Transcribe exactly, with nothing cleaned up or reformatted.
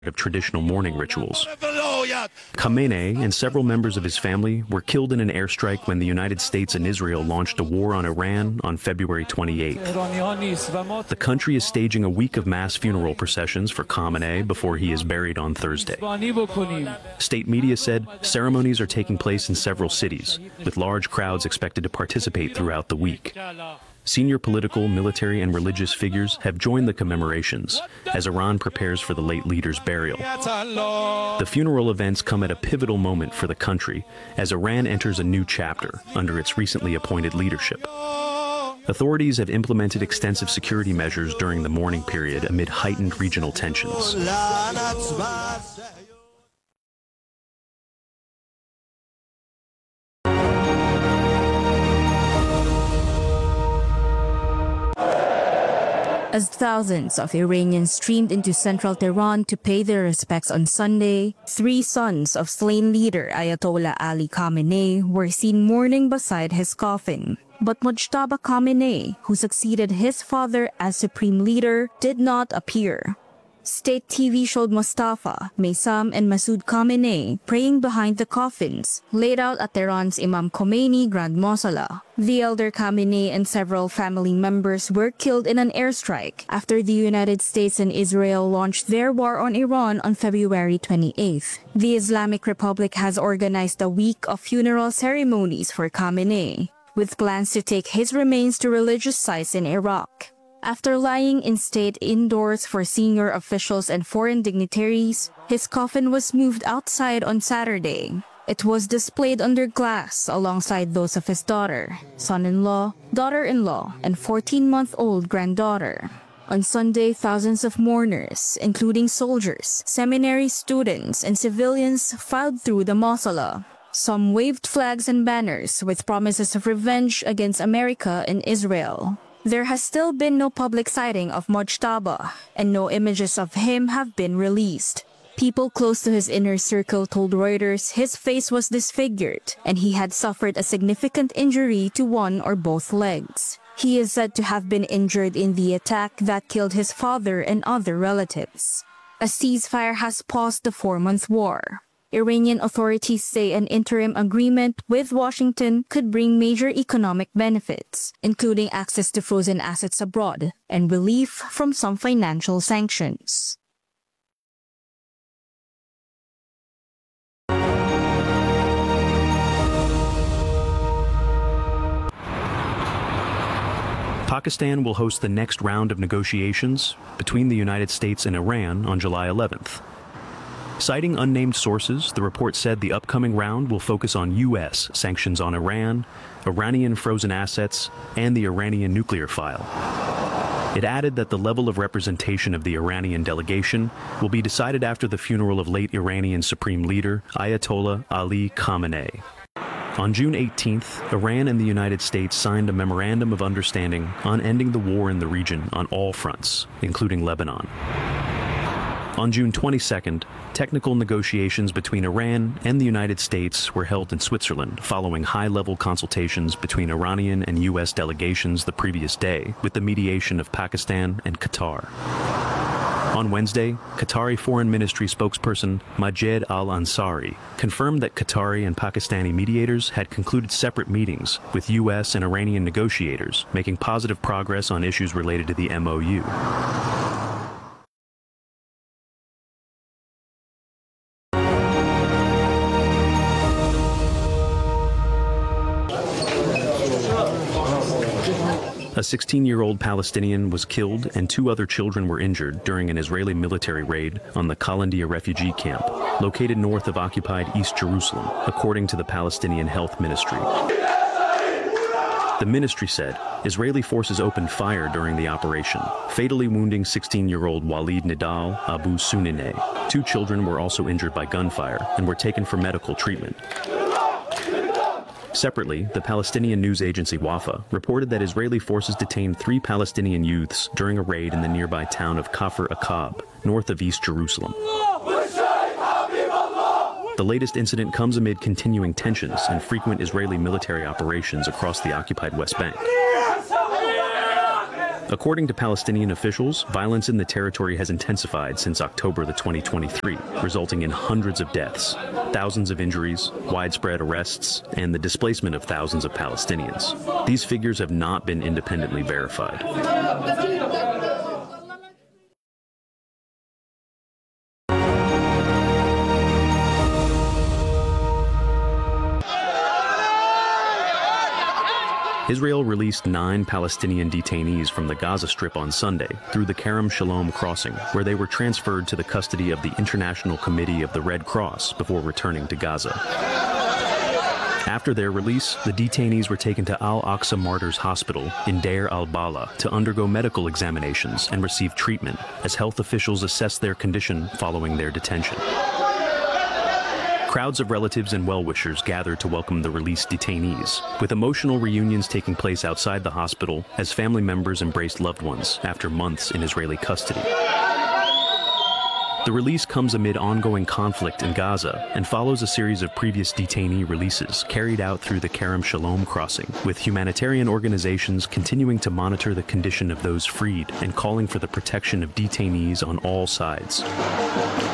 of traditional mourning rituals. Khamenei and several members of his family were killed in an airstrike when the United States and Israel launched a war on Iran on February twenty-eighth. The country is staging a week of mass funeral processions for Khamenei before he is buried on Thursday. State media said ceremonies are taking place in several cities, with large crowds expected to participate throughout the week. Senior political, military, and religious figures have joined the commemorations as Iran prepares for the late leader's burial. The funeral events come at a pivotal moment for the country as Iran enters a new chapter under its recently appointed leadership. Authorities have implemented extensive security measures during the mourning period amid heightened regional tensions. As thousands of Iranians streamed into central Tehran to pay their respects on Sunday, three sons of slain leader Ayatollah Ali Khamenei were seen mourning beside his coffin. But Mojtaba Khamenei, who succeeded his father as supreme leader, did not appear. State T V showed Mustafa, Maysam, and Masoud Khamenei praying behind the coffins, laid out at Tehran's Imam Khomeini Grand Mosala. The elder Khamenei and several family members were killed in an airstrike after the United States and Israel launched their war on Iran on February twenty-eighth. The Islamic Republic has organized a week of funeral ceremonies for Khamenei, with plans to take his remains to religious sites in Iraq. After lying in state indoors for senior officials and foreign dignitaries, his coffin was moved outside on Saturday. It was displayed under glass alongside those of his daughter, son-in-law, daughter-in-law, and fourteen-month-old granddaughter. On Sunday, thousands of mourners, including soldiers, seminary students, and civilians, filed through the mausoleum. Some waved flags and banners with promises of revenge against America and Israel. There has still been no public sighting of Mojtaba, and no images of him have been released. People close to his inner circle told Reuters his face was disfigured, and he had suffered a significant injury to one or both legs. He is said to have been injured in the attack that killed his father and other relatives. A ceasefire has paused the four-month war. Iranian authorities say an interim agreement with Washington could bring major economic benefits, including access to frozen assets abroad and relief from some financial sanctions. Pakistan will host the next round of negotiations between the United States and Iran on July eleventh. Citing unnamed sources, the report said the upcoming round will focus on U S sanctions on Iran, Iranian frozen assets, and the Iranian nuclear file. It added that the level of representation of the Iranian delegation will be decided after the funeral of late Iranian Supreme Leader Ayatollah Ali Khamenei. On June eighteenth, Iran and the United States signed a memorandum of understanding on ending the war in the region on all fronts, including Lebanon. On June twenty-second, technical negotiations between Iran and the United States were held in Switzerland following high-level consultations between Iranian and U S delegations the previous day with the mediation of Pakistan and Qatar. On Wednesday, Qatari Foreign Ministry spokesperson Majed Al-Ansari confirmed that Qatari and Pakistani mediators had concluded separate meetings with U S and Iranian negotiators, making positive progress on issues related to the M O U. A sixteen-year-old Palestinian was killed and two other children were injured during an Israeli military raid on the Qalandia refugee camp, located north of occupied East Jerusalem, according to the Palestinian Health Ministry. The ministry said Israeli forces opened fire during the operation, fatally wounding sixteen-year-old Walid Nidal Abu Sunineh. Two children were also injured by gunfire and were taken for medical treatment. Separately, the Palestinian news agency Wafa reported that Israeli forces detained three Palestinian youths during a raid in the nearby town of Kafr Aqab, north of East Jerusalem. The latest incident comes amid continuing tensions and frequent Israeli military operations across the occupied West Bank. According to Palestinian officials, violence in the territory has intensified since October the twenty twenty-three, resulting in hundreds of deaths, thousands of injuries, widespread arrests, and the displacement of thousands of Palestinians. These figures have not been independently verified. Israel released nine Palestinian detainees from the Gaza Strip on Sunday through the Kerem Shalom crossing, where they were transferred to the custody of the International Committee of the Red Cross before returning to Gaza. After their release, the detainees were taken to Al-Aqsa Martyrs Hospital in Deir al-Bala to undergo medical examinations and receive treatment as health officials assessed their condition following their detention. Crowds of relatives and well-wishers gathered to welcome the released detainees, with emotional reunions taking place outside the hospital as family members embraced loved ones after months in Israeli custody. The release comes amid ongoing conflict in Gaza and follows a series of previous detainee releases carried out through the Kerem Shalom crossing, with humanitarian organizations continuing to monitor the condition of those freed and calling for the protection of detainees on all sides.